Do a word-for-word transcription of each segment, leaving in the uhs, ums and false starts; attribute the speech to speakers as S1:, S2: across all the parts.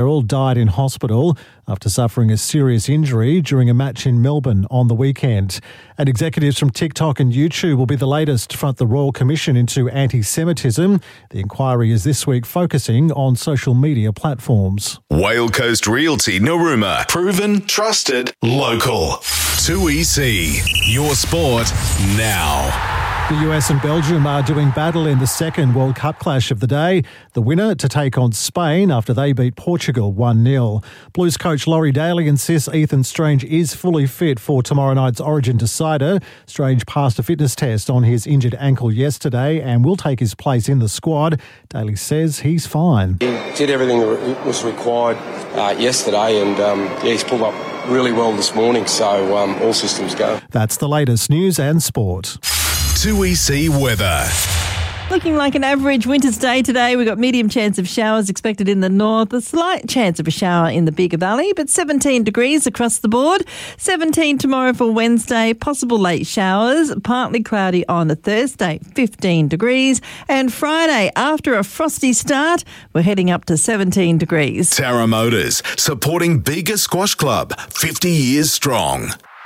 S1: all died in hospital after suffering a serious injury during a match in Melbourne on the weekend. And executives from TikTok and YouTube will be the latest to front the Royal Commission into anti-Semitism. The inquiry is this week focusing on social media platforms.
S2: Whale Coast Realty Narooma. Proven, trusted, local. two E C. Your sport now.
S1: The U S and Belgium are doing battle in the second World Cup clash of the day. The winner to take on Spain after they beat Portugal one nil. Blues coach Laurie Daly insists Ethan Strange is fully fit for tomorrow night's Origin decider. Strange passed a fitness test on his injured ankle yesterday and will take his place in the squad. Daly says he's fine.
S3: He did everything that was required uh, yesterday and um, yeah, he's pulled up really well this morning, so um, all systems go.
S1: That's the latest news and sport.
S2: two E C weather.
S4: Looking like an average winter's day today. We've got medium chance of showers expected in the north, a slight chance of a shower in the Bigger Valley, but seventeen degrees across the board. seventeen tomorrow for Wednesday, possible late showers, partly cloudy on a Thursday, fifteen degrees. And Friday, after a frosty start, we're heading up to seventeen degrees.
S2: Tara Motors, supporting Bega Squash Club, fifty years strong.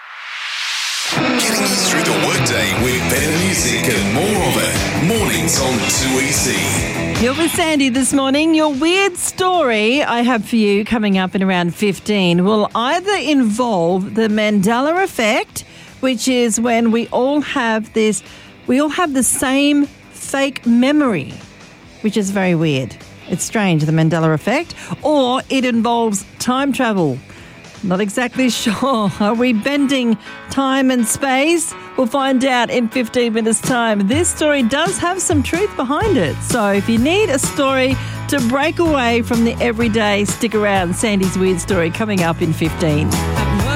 S2: Getting you through the workday with better music and more of it. Mornings on two E C.
S4: You're with Sandy this morning. Your weird story I have for you coming up in around fifteen will either involve the Mandela effect, which is when we all have this, we all have the same fake memory, which is very weird. It's strange, the Mandela effect, or it involves time travel. Not exactly sure. Are we bending time and space? We'll find out in fifteen minutes' time. This story does have some truth behind it. So if you need a story to break away from the everyday, stick around. Sandy's Weird Story coming up in fifteen.